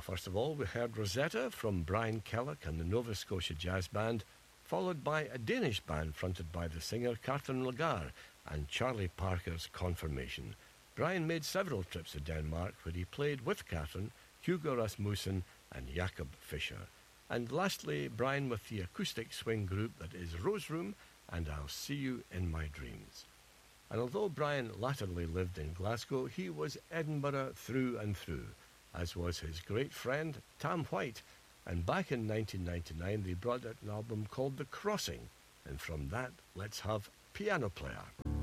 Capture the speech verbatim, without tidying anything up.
first of all, we heard Rosetta from Brian Kellock and the Nova Scotia Jazz Band, followed by a Danish band fronted by the singer Catherine Lagarde and Charlie Parker's Confirmation. Brian made several trips to Denmark where he played with Catherine, Hugo Rasmussen and Jakob Fischer. And lastly, Brian with the acoustic swing group that is Rose Room and I'll See You in My Dreams. And although Brian latterly lived in Glasgow, he was Edinburgh through and through, as was his great friend Tam White. And back in nineteen ninety-nine they brought out an album called The Crossing, and from that let's have Piano Player.